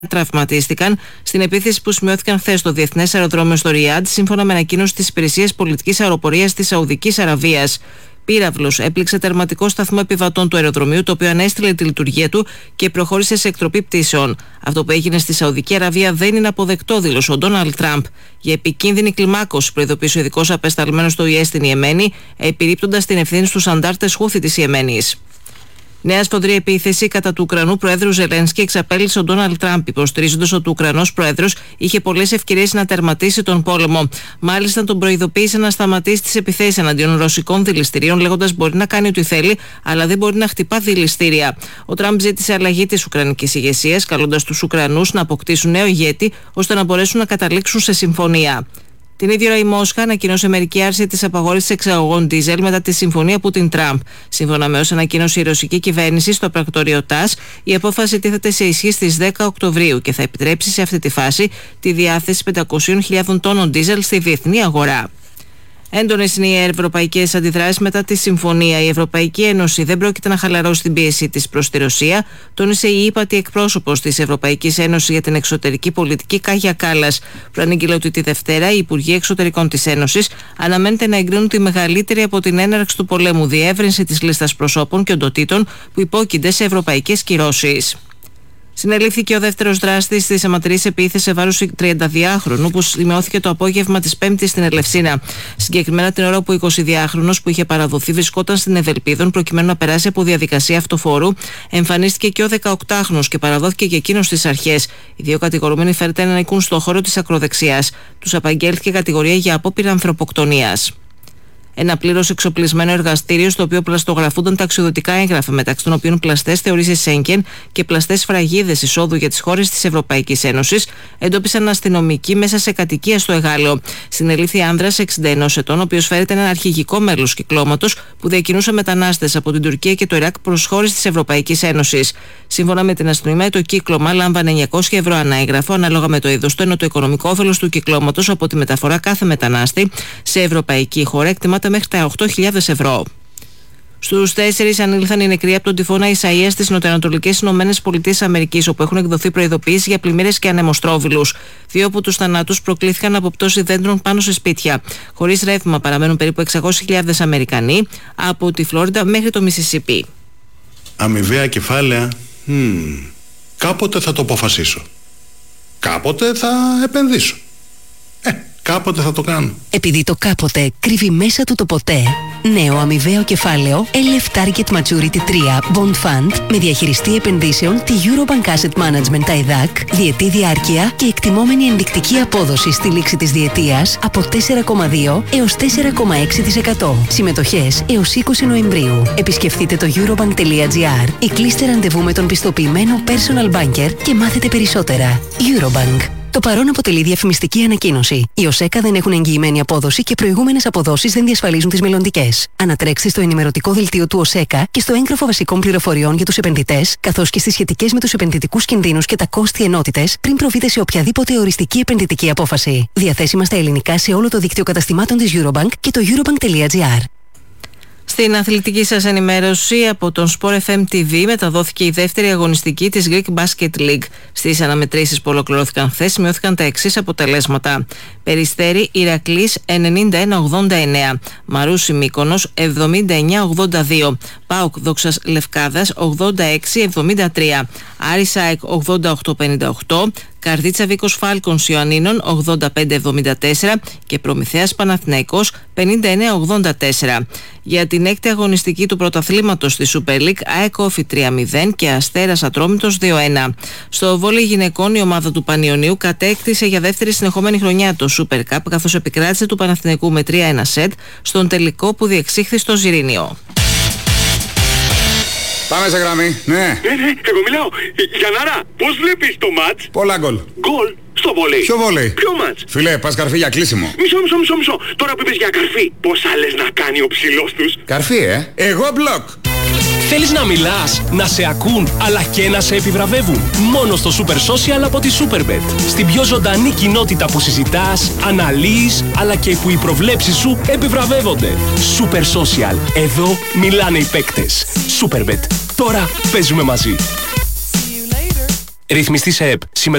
τραυματίστηκαν στην επίθεση που σημειώθηκαν χθες στο διεθνές αεροδρόμιο στο Ριάντ, σύμφωνα με ανακοίνωση της Υπηρεσίας Πολιτικής Αεροπορίας της Σαουδικής Αραβίας. Πύραυλος έπληξε τερματικό σταθμό επιβατών του αεροδρομίου, το οποίο ανέστηλε τη λειτουργία του και προχώρησε σε εκτροπή πτήσεων. Αυτό που έγινε στη Σαουδική Αραβία δεν είναι αποδεκτό, δήλωσε ο Ντόναλντ Τραμπ. Για επικίνδυνη κλιμάκωση, προειδοποίησε ο ειδικός απεσταλμένος του ΙΕ στην Ιεμένη, επιρρύπτοντας την ευθύνη στους αντάρτες Χούθη της Ιεμένης. Νέα σφοδρή επίθεση κατά του Ουκρανού Προέδρου Ζελένσκι εξαπέλυσε ο Ντόναλντ Τραμπ, υποστηρίζοντας ότι ο Ουκρανός Πρόεδρος είχε πολλές ευκαιρίες να τερματίσει τον πόλεμο. Μάλιστα, τον προειδοποίησε να σταματήσει τις επιθέσεις εναντίον ρωσικών δηληστηρίων, λέγοντας: μπορεί να κάνει ό,τι θέλει, αλλά δεν μπορεί να χτυπά δηληστήρια. Ο Τραμπ ζήτησε αλλαγή της Ουκρανικής ηγεσίας, καλώντας τους Ουκρανούς να αποκτήσουν νέο ηγέτη, ώστε να μπορέσουν να καταλήξουν σε συμφωνία. Την ίδια ώρα η Μόσχα ανακοίνωσε μερική άρση της απαγόρευσης εξαγωγών ντίζελ μετά τη συμφωνία Πούτιν-Τραμπ. Σύμφωνα με όσα ανακοίνωσε η ρωσική κυβέρνηση στο πρακτορείο ΤΑΣ, η απόφαση τίθεται σε ισχύ στις 10 Οκτωβρίου και θα επιτρέψει σε αυτή τη φάση τη διάθεση 500.000 τόνων ντίζελ στη διεθνή αγορά. Έντονες είναι οι ευρωπαϊκές αντιδράσεις μετά τη συμφωνία. Η Ευρωπαϊκή Ένωση δεν πρόκειται να χαλαρώσει την πίεση της προς τη Ρωσία, τόνισε η ύπατη εκπρόσωπος της Ευρωπαϊκής Ένωσης για την εξωτερική πολιτική, Κάγια Κάλλας. Προανήγγειλε ότι τη Δευτέρα οι Υπουργοί Εξωτερικών της Ένωσης αναμένεται να εγκρίνουν τη μεγαλύτερη από την έναρξη του πολέμου διεύρυνση της λίστας προσώπων και οντοτήτων που υπόκεινται σε ευρωπαϊκές κυρώσεις. Συνελήφθηκε ο δεύτερος δράστης της αιματηρής επίθεσης σε βάρος 32χρονου που σημειώθηκε το απόγευμα της Πέμπτης στην Ελευσίνα. Συγκεκριμένα την ώρα που ο 22χρονος που είχε παραδοθεί βρισκόταν στην Ευελπίδων προκειμένου να περάσει από διαδικασία αυτοφόρου, εμφανίστηκε και ο 18χρονος και παραδόθηκε και εκείνος στις αρχές. Οι δύο κατηγορούμενοι φέρεται να ανήκουν στο χώρο της ακροδεξιάς. Τους απαγγέλθηκε κατηγορία για απόπειρα ανθρωποκτονίας. Ένα πλήρως εξοπλισμένο εργαστήριο στο οποίο πλαστογραφούνταν ταξιδιωτικά έγγραφα, μεταξύ των οποίων πλαστές θεωρήσεις Σέγγεν και πλαστές φραγίδες εισόδου για τις χώρες της Ευρωπαϊκής Ένωσης, εντόπισαν αστυνομικοί μέσα σε κατοικία στο Εγάλεο. Συνελήφθη άνδρας 61 ετών, ο οποίος φέρεται ένα αρχηγικό μέλος κυκλώματος που διακινούσε μετανάστες από την Τουρκία και το Ιράκ προς χώρες της Ευρωπαϊκής Ένωσης. Σύμφωνα με την αστυνομία, το κύκλωμα λάμβανε 900 ευρώ ανά έγγραφο, ανάλογα με το είδος του, ενώ το οικονομικό όφελος του κυκλώματος από τη μεταφορά κάθε μετανάστη σε ευρωπαϊκή χώρα εκτιμάται μέχρι τα 8.000 ευρώ. Στους 4 ανήλθαν οι νεκροί από τον τυφώνα Ισαΐα στις νοτιοανατολικές ΗΠΑ, όπου έχουν εκδοθεί προειδοποιήσεις για πλημμύρες και ανεμοστρόβιλους. 2 από τους θανάτους προκλήθηκαν από πτώση δέντρων πάνω σε σπίτια. Χωρίς ρεύμα παραμένουν περίπου 600.000 Αμερικανοί από τη Φλόριντα μέχρι το Μισισιπί. Αμοιβαία κεφάλαια. Κάποτε θα το αποφασίσω. Κάποτε θα επενδύσω. Κάποτε θα το κάνω. Επειδή το κάποτε κρύβει μέσα του το ποτέ. Νέο αμοιβαίο κεφάλαιο LF Target Maturity 3 Bond Fund με διαχειριστή επενδύσεων τη Eurobank Asset Management ΤΑΙΔΑΚ, διετή διάρκεια και εκτιμόμενη ενδεικτική απόδοση στη λήξη της διετίας από 4,2 έως 4,6%. Συμμετοχές έως 20 Νοεμβρίου. Επισκεφτείτε το eurobank.gr ή κλείστε ραντεβού με τον πιστοποιημένο personal banker και μάθετε περισσότερα. Eurobank. Το παρόν αποτελεί διαφημιστική ανακοίνωση. Οι ΟΣΕΚΑ δεν έχουν εγγυημένη απόδοση και προηγούμενες αποδόσεις δεν διασφαλίζουν τις μελλοντικές. Ανατρέξτε στο ενημερωτικό δελτίο του ΟΣΕΚΑ και στο έγγραφο βασικών πληροφοριών για τους επενδυτές, καθώς και στις σχετικές με τους επενδυτικούς κινδύνους και τα κόστη ενότητες, πριν προβείτε σε οποιαδήποτε οριστική επενδυτική απόφαση. Διαθέσιμα στα ελληνικά σε όλο το δίκτυο καταστημάτων της Eurobank και το eurobank.gr. Στην αθλητική σας ενημέρωση από τον Sport FM TV μεταδόθηκε η δεύτερη αγωνιστική της Greek Basket League. Στις αναμετρήσεις που ολοκληρώθηκαν χθες σημειώθηκαν τα εξής αποτελέσματα. Περιστέρι Ηρακλής 91-89, Μαρούσι Μύκονος 79-82, ΠΑΟΚ Δόξας Λευκάδας 86-73, Άρης ΑΕΚ 88-58, Καρδίτσα Βίκος Φάλκονς Ιωαννίνων 85-74 και Προμηθέας Παναθηναϊκός 59-84. Για την έκτη αγωνιστική του πρωταθλήματος στη Super League, ΑΕΚ Όφη 3-0 και Αστέρας Ατρόμητος 2-1. Στο βόλεϊ γυναικών η ομάδα του Πανιωνίου κατέκτησε για δεύτερη συνεχόμενη χρονιά το Super Cup, καθώς επικράτησε του Παναθηναϊκού με 3-1 σετ στον τελικό που διεξήχθη στο Ζιρήνιο. Πάμε σε γραμμή, ναι. Εγώ μιλάω. Γιαννάρα, πώς βλέπεις το μάτς? Πολλά γκολ. Γκολ στο βόλεϊ. Ποιο βόλεϊ? Ποιο μάτς? Φίλε, πας καρφί για κλείσιμο. Μισό. Τώρα που είπες για καρφί, πόσα λες να κάνει ο ψηλός τους? Καρφί, Εγώ μπλοκ. Θέλεις να μιλάς, να σε ακούν, αλλά και να σε επιβραβεύουν? Μόνο στο Super Social από τη Superbet. Στην πιο ζωντανή κοινότητα που συζητάς, αναλύεις, αλλά και που οι προβλέψεις σου επιβραβεύονται. Super Social. Εδώ μιλάνε οι παίκτες. Superbet. Τώρα παίζουμε μαζί. Ρυθμιστή σε ΕΠ.